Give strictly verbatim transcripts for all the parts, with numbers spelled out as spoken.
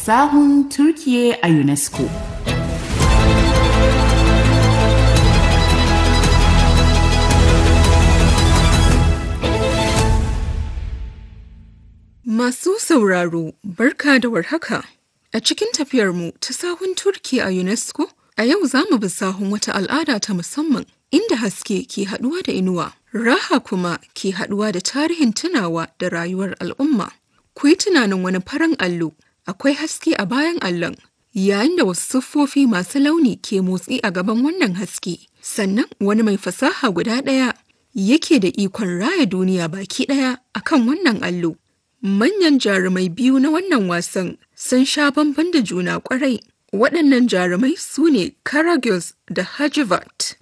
sahun Turkiye a UNESCO. Masu sauraro, barka da warhaka. A cikin tafiyarmu ta sahun Turki a UNESCO, a yau za mu bi sahun wata al'ada ta musamman inda haske ke haɗuwa da inuwa, raha kuma ke haɗuwa da tarihin tunawa da rayuwar al'umma. Ku yi tunanin wani farin allo, akwai haske a bayan allon, yayin da wasu siffofi masu launi ke motsi a gaban wannan haske. Sannan wani mai fasaha guda ɗaya yake da ikon raya duniya baki ɗaya akan wannan allo. Manyan jarumai biyu na wannan wasan sun sha bamban da juna kwarai. Waɗannan jarumai su ne Karagöz da Hacivat.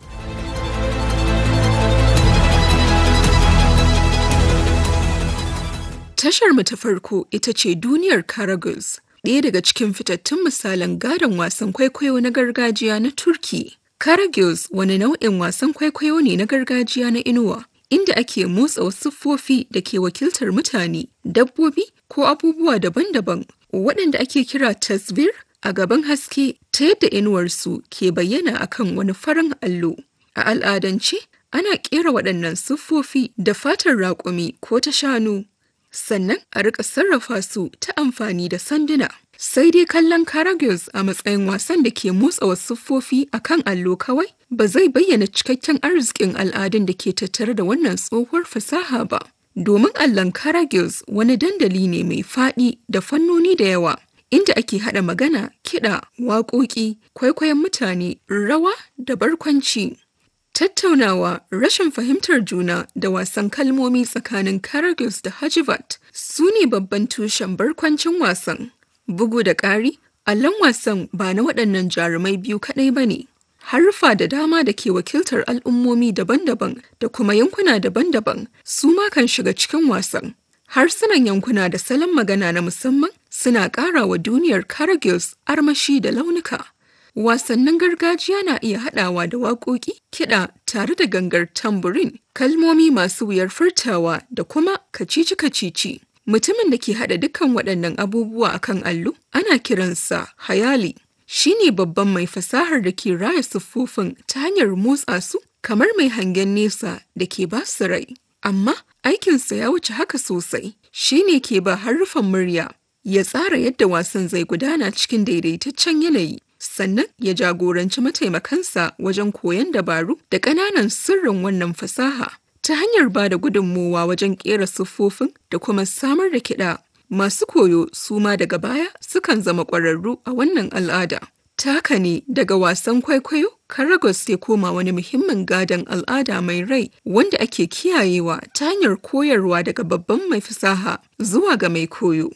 Tashar mu ta farko ita ce duniyar Karagöz, ɗaya daga cikin fitattun misalan gadon wasan kwaikwayo na gargajiya na Turki. Karagöz wani nau'in wasan kwaikwayo ne na gargajiya na inuwa, inda ake motsa wasu siffofi da ke wakiltar mutane, dabbobi ko abubuwa daban-daban waɗanda ake kira tasvir a gaban haske ta yadda inuwarsu ke bayyana akan wani farin allo. A al'adance, ana ƙera waɗannan siffofi da fatar raƙumi ko ta shanu, sannan a riƙa sarrafa su ta amfani da sanduna. Sai dai kallon Karagöz a matsayin wasan da ke motsa wasu siffofi akan allo kawai ba zai bayyana cikakken arzikin al'adun da ke tattare da wannan tsohuwar fasaha ba. Domin allon Karagöz wani dandali ne mai faɗi da fannoni da yawa, inda ake haɗa magana, kiɗa, waƙoƙi, kwaikwayon mutane, rawa da barkwanci. Tattaunawa, rashin fahimtar juna da wasan kalmomi tsakanin Karagöz da Hacivat su ne babban tushen barkwancin wasan. Bugu da ƙari, allon wasan ba na waɗannan jarumai biyu kaɗai ba ne. Haruffa da dama da ke wakiltar al'ummomi daban-daban da kuma yankuna daban-daban su ma kan shiga cikin wasan. Harsunan yankuna da salon magana na musamman suna ƙara wa duniyar Karagöz armashi da launuka. Wasannin gargajiya na iya haɗawa da waƙoƙi, kiɗa tare da gangar tamburin, kalmomi masu wuyar furtawa da kuma kacici-kacici. Mutumin da ke haɗa dukkan waɗannan abubuwa a kan allo ana kiransa hayali. Shi ne babban mai fasahar da ke raya siffofin ta hanyar motsa su kamar mai hangen nesa da ke ba su rai. Amma aikinsa ya wuce haka sosai. Shi ne ke ba haruffan murya, ya tsara yadda wasan zai gudana cikin daidaitaccen yanayi. Sannan ya jagoranci mataimakansa wajen koyon dabaru da ƙananan sirrin wannan fasaha. Ta hanyar ba da gudunmowa wajen ƙera siffofin da kuma samar da kiɗa, masu koyo su ma daga baya sukan zama ƙwararru a wannan al'ada. Ta haka ne daga wasan kwaikwayo, Karagöz ya koma wani muhimmin gadon al'ada mai rai wanda ake kiyayewa ta hanyar koyarwa daga babban mai fasaha zuwa ga mai koyo.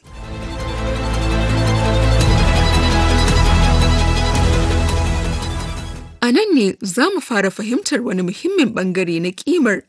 A nan ne za mu fara fahimtar wani muhimmin ɓangare na ƙimar